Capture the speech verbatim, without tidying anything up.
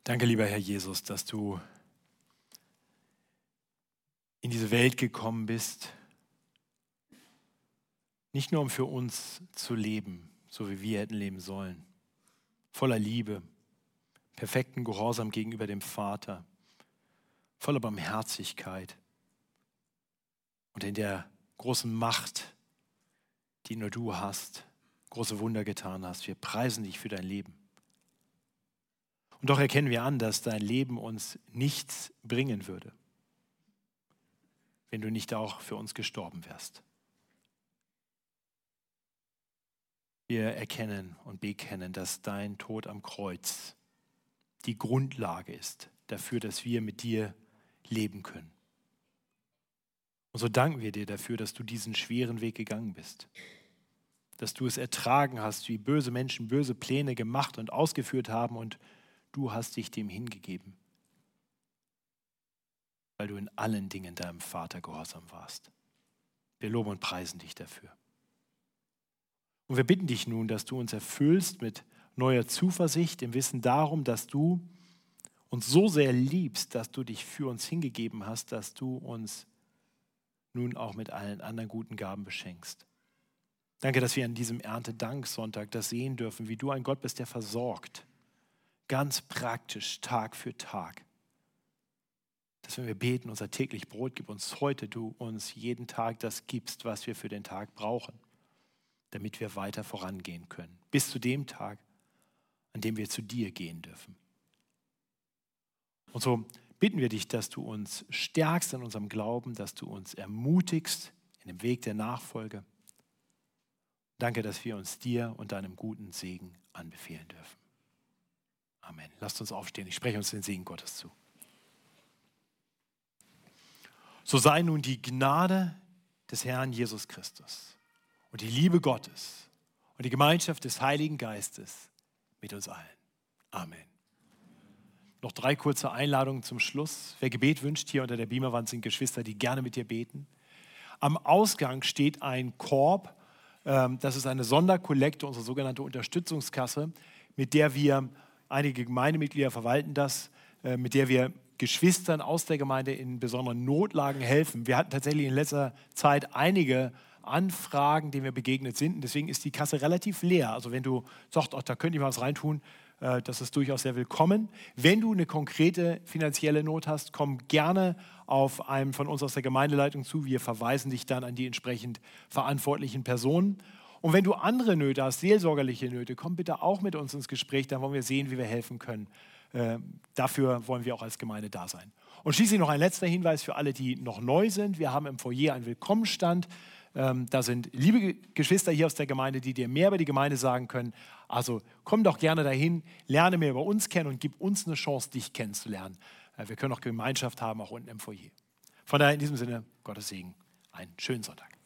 Danke, lieber Herr Jesus, dass du in diese Welt gekommen bist, nicht nur um für uns zu leben, so wie wir hätten leben sollen, voller Liebe, perfekten Gehorsam gegenüber dem Vater, voller Barmherzigkeit und in der großen Macht, die nur du hast, große Wunder getan hast. Wir preisen dich für dein Leben. Und doch erkennen wir an, dass dein Leben uns nichts bringen würde, wenn du nicht auch für uns gestorben wärst. Wir erkennen und bekennen, dass dein Tod am Kreuz die Grundlage ist dafür, dass wir mit dir leben können. Und so danken wir dir dafür, dass du diesen schweren Weg gegangen bist, dass du es ertragen hast, wie böse Menschen böse Pläne gemacht und ausgeführt haben, und du hast dich dem hingegeben, weil du in allen Dingen deinem Vater gehorsam warst. Wir loben und preisen dich dafür. Und wir bitten dich nun, dass du uns erfüllst mit neuer Zuversicht im Wissen darum, dass du uns so sehr liebst, dass du dich für uns hingegeben hast, dass du uns nun auch mit allen anderen guten Gaben beschenkst. Danke, dass wir an diesem Erntedanksonntag das sehen dürfen, wie du ein Gott bist, der versorgt. Ganz praktisch, Tag für Tag. Dass wenn wir beten, unser täglich Brot gib uns heute, du uns jeden Tag das gibst, was wir für den Tag brauchen, damit wir weiter vorangehen können. Bis zu dem Tag, an dem wir zu dir gehen dürfen. Und so bitten wir dich, dass du uns stärkst in unserem Glauben, dass du uns ermutigst in dem Weg der Nachfolge. Danke, dass wir uns dir und deinem guten Segen anbefehlen dürfen. Amen. Lasst uns aufstehen. Ich spreche uns den Segen Gottes zu. So sei nun die Gnade des Herrn Jesus Christus und die Liebe Gottes und die Gemeinschaft des Heiligen Geistes mit uns allen. Amen. Noch drei kurze Einladungen zum Schluss. Wer Gebet wünscht, hier unter der Beamerwand sind Geschwister, die gerne mit dir beten. Am Ausgang steht ein Korb. Das ist eine Sonderkollekte, unsere sogenannte Unterstützungskasse, mit der wir, einige Gemeindemitglieder verwalten das, mit der wir Geschwistern aus der Gemeinde in besonderen Notlagen helfen. Wir hatten tatsächlich in letzter Zeit einige Anfragen, denen wir begegnet sind. Und deswegen ist die Kasse relativ leer. Also wenn du sagst, oh, da könnte ich mal was reintun, das ist durchaus sehr willkommen. Wenn du eine konkrete finanzielle Not hast, komm gerne auf einem von uns aus der Gemeindeleitung zu. Wir verweisen dich dann an die entsprechend verantwortlichen Personen. Und wenn du andere Nöte hast, seelsorgerliche Nöte, komm bitte auch mit uns ins Gespräch. Dann wollen wir sehen, wie wir helfen können. Äh, dafür wollen wir auch als Gemeinde da sein. Und schließlich noch ein letzter Hinweis für alle, die noch neu sind. Wir haben im Foyer einen Willkommenstand. Ähm, da sind liebe Geschwister hier aus der Gemeinde, die dir mehr über die Gemeinde sagen können. Also komm doch gerne dahin, lerne mehr über uns kennen und gib uns eine Chance, dich kennenzulernen. Äh, wir können auch Gemeinschaft haben, auch unten im Foyer. Von daher in diesem Sinne, Gottes Segen, einen schönen Sonntag.